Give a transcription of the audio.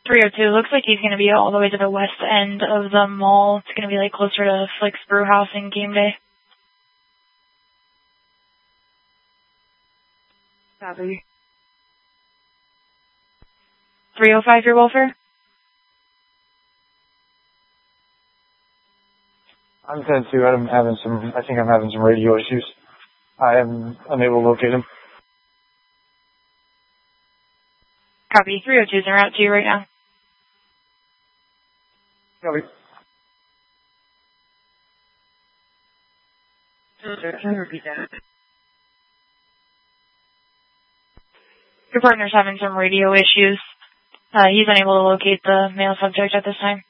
302, looks like he's going to be all the way to the west end of the mall. It's going to be like closer to Flick's Brew House and Game Day. Copy. 305, your welfare? I'm 10-2. I think I'm having some radio issues. I am unable to locate him. Copy. 302's en route to you right now. Copy. Can you repeat that? Your partner's having some radio issues. He's unable to locate the male subject at this time.